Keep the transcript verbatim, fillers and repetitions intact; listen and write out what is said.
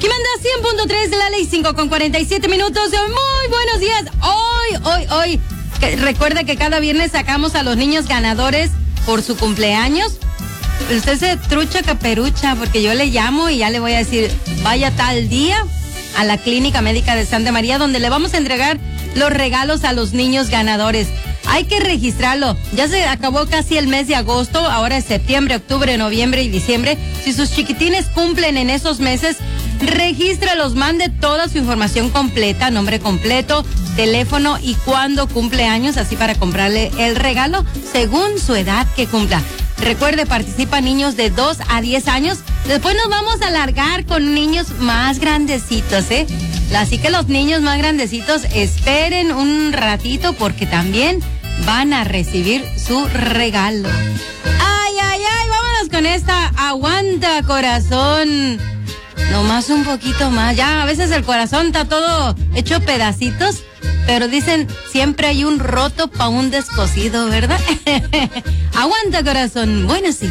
Aquí manda cien punto tres de la ley, cinco con cuarenta y siete minutos. Muy buenos días. Hoy, hoy, hoy. Que, recuerda que cada viernes sacamos a los niños ganadores por su cumpleaños. Usted se trucha caperucha, porque yo le llamo y ya le voy a decir, vaya tal día a la Clínica Médica de Santa María, donde le vamos a entregar los regalos a los niños ganadores. Hay que registrarlo. Ya se acabó casi el mes de agosto, ahora es septiembre, octubre, noviembre y diciembre. Si sus chiquitines cumplen en esos meses, regístrelos, mande toda su información completa, nombre completo, teléfono y cuándo cumple años, así para comprarle el regalo según su edad que cumpla. Recuerde, participan niños de dos a diez años. Después nos vamos a alargar con niños más grandecitos, ¿eh? Así que los niños más grandecitos esperen un ratito porque también van a recibir su regalo. Ay, ay, ay, vámonos con esta. Aguanta, corazón. Nomás un poquito más. Ya, a veces el corazón está todo hecho pedacitos, pero dicen, siempre hay un roto pa' un descosido, ¿verdad? Aguanta, corazón. Bueno, sí.